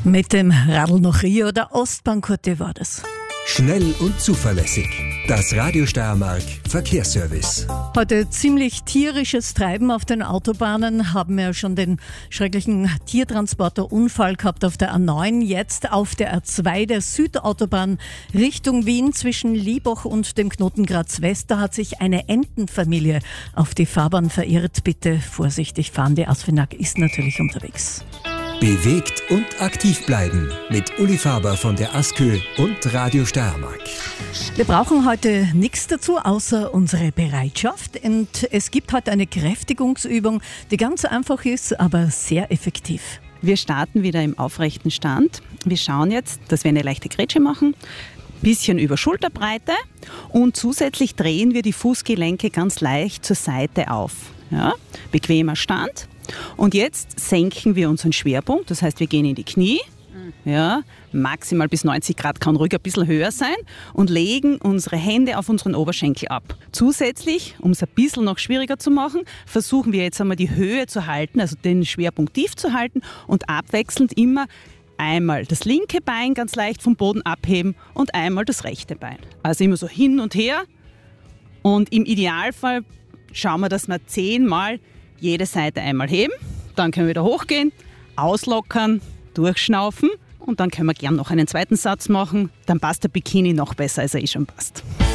Mit dem Radl nach Rio, der Ostbahn-Kurte war das. Schnell und zuverlässig. Das Radio Steiermark Verkehrsservice. Heute ziemlich tierisches Treiben auf den Autobahnen. Haben wir schon den schrecklichen Tiertransporter-Unfall gehabt auf der A9. Jetzt auf der A2 der Südautobahn Richtung Wien zwischen Liebach und dem Knoten Graz-West. Da hat sich eine Entenfamilie auf die Fahrbahn verirrt. Bitte vorsichtig fahren. Die ASFINAG ist natürlich unterwegs. Bewegt und aktiv bleiben mit Uli Faber von der ASKÖ und Radio Steiermark. Wir brauchen heute nichts dazu, außer unsere Bereitschaft. Und es gibt heute eine Kräftigungsübung, die ganz einfach ist, aber sehr effektiv. Wir starten wieder im aufrechten Stand. Wir schauen jetzt, dass wir eine leichte Grätsche machen, bisschen über Schulterbreite und zusätzlich drehen wir die Fußgelenke ganz leicht zur Seite auf. Ja, bequemer Stand. Und jetzt senken wir unseren Schwerpunkt, das heißt, wir gehen in die Knie, ja, maximal bis 90 Grad, kann ruhig ein bisschen höher sein, und legen unsere Hände auf unseren Oberschenkel ab. Zusätzlich, um es ein bisschen noch schwieriger zu machen, versuchen wir jetzt einmal die Höhe zu halten, also den Schwerpunkt tief zu halten und abwechselnd immer einmal das linke Bein ganz leicht vom Boden abheben und einmal das rechte Bein. Also immer so hin und her, und im Idealfall schauen wir, dass wir 10-mal jede Seite einmal heben, dann können wir wieder hochgehen, auslockern, durchschnaufen und dann können wir gern noch einen zweiten Satz machen. Dann passt der Bikini noch besser, als er schon passt.